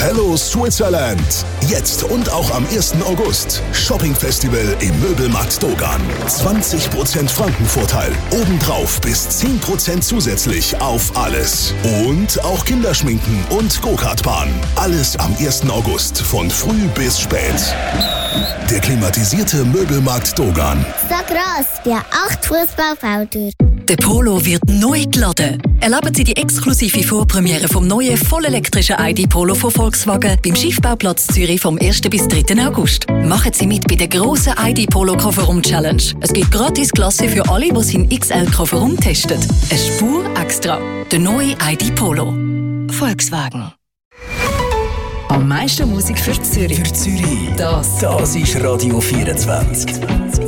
Hello Switzerland. Jetzt und auch am 1. August. Shopping-Festival im Möbelmarkt Dogan. 20% Frankenvorteil. Obendrauf bis 10% zusätzlich auf alles. Und auch Kinderschminken und Go-Kart-Bahn. Alles am 1. August von früh bis spät. Der klimatisierte Möbelmarkt Dogan. So gross wie 8 Fußballfelder. Der Polo wird neu geladen. Erleben Sie die exklusive Vorpremiere vom neuen vollelektrischen ID Polo von Volkswagen beim Schiffbauplatz Zürich vom 1. bis 3. August. Machen Sie mit bei der grossen ID Polo Kofferraum Challenge. Es gibt gratis Klasse für alle, die seinen XL Kofferraum testen. Eine Spur extra. Der neue ID Polo. Volkswagen. Am meisten Musik für Zürich. Das ist Radio 24.